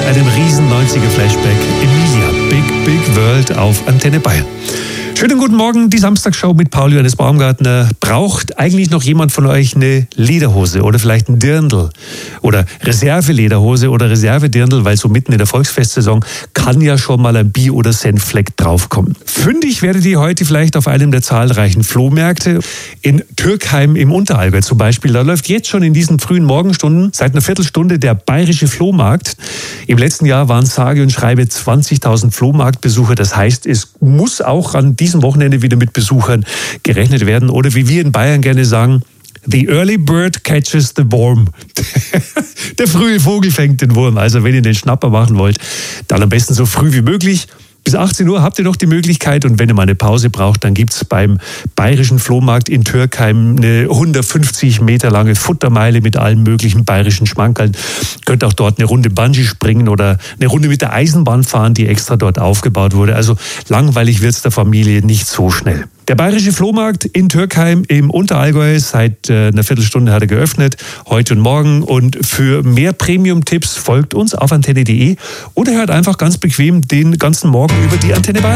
einem riesen 90er-Flashback. Emilia, Big Big World auf Antenne Bayern. Schönen guten Morgen, die Samstagsshow mit Paul Johannes Baumgartner. Braucht eigentlich noch jemand von euch eine Lederhose oder vielleicht ein Dirndl oder Reservelederhose oder Reservedirndl, weil so mitten in der Volksfestsaison kann ja schon mal ein Bier- oder Senffleck draufkommen. Fündig werdet ihr heute vielleicht auf einem der zahlreichen Flohmärkte in Türkheim im Unterallgäu zum Beispiel. Da läuft jetzt schon in diesen frühen Morgenstunden seit einer Viertelstunde der bayerische Flohmarkt. Im letzten Jahr waren sage und schreibe 20.000 Flohmarktbesucher. Das heißt, es muss auch an diesem Wochenende wieder mit Besuchern gerechnet werden. Oder wie wir in Bayern gerne sagen, the early bird catches the worm. Der frühe Vogel fängt den Wurm. Also wenn ihr den Schnapper machen wollt, dann am besten so früh wie möglich. Bis 18 Uhr habt ihr noch die Möglichkeit und wenn ihr mal eine Pause braucht, dann gibt es beim bayerischen Flohmarkt in Türkheim eine 150 Meter lange Futtermeile mit allen möglichen bayerischen Schmankerln. Könnt auch dort eine Runde Bungee springen oder eine Runde mit der Eisenbahn fahren, die extra dort aufgebaut wurde. Also langweilig wird es der Familie nicht so schnell. Der bayerische Flohmarkt in Türkheim im Unterallgäu, seit einer Viertelstunde hat er geöffnet, heute und morgen. Und für mehr Premium-Tipps folgt uns auf antenne.de oder hört einfach ganz bequem den ganzen Morgen über die Antenne Bayern.